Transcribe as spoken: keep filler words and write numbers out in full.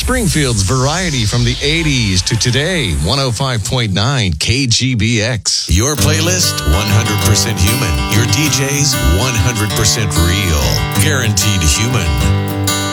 Springfield's variety from the eighties to today. one oh five point nine K G B X. Your playlist, one hundred percent human. Your D Js, one hundred percent real. Guaranteed human.